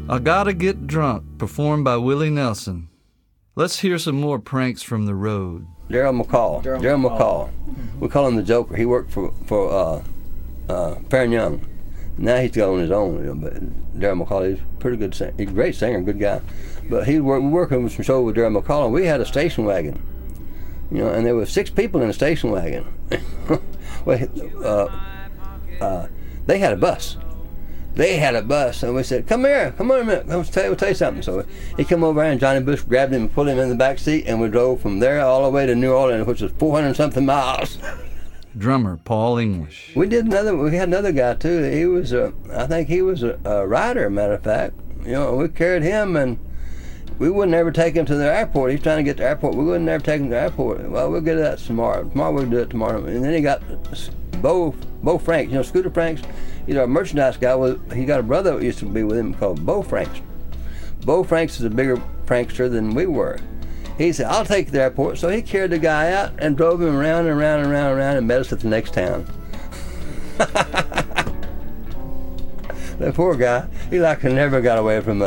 I Gotta Get Drunk, performed by Willie Nelson. Let's hear some more pranks from the road. Daryl McCall. We call him the Joker. He worked for Fair and Young. Now he's got on his own, but Daryl McCall, he's a pretty good singer. He's a great singer, good guy. But we were working with some show with Daryl McCall, and we had a station wagon, and there were 6 people in the station wagon. They had a bus. And we said, come here, come on a minute, we'll tell you something. So he come over here, and Johnny Bush grabbed him and pulled him in the back seat, and we drove from there all the way to New Orleans, which was 400-something miles. Drummer Paul English. We had another guy too. He was I think he was a rider, matter of fact. We carried him, and we wouldn't ever take him to the airport. He's trying to get to the airport. We wouldn't ever take him to the airport. Well, we'll get to that tomorrow. We'll do it tomorrow. And then he got Bo Franks, Scooter Franks. He's our merchandise guy. He got a brother that used to be with him called Bo Franks. Bo Franks is a bigger prankster than we were. He said, I'll take you to the airport. So he carried the guy out and drove him around and around and around and around and met us at the next town. That poor guy, he never got away from us.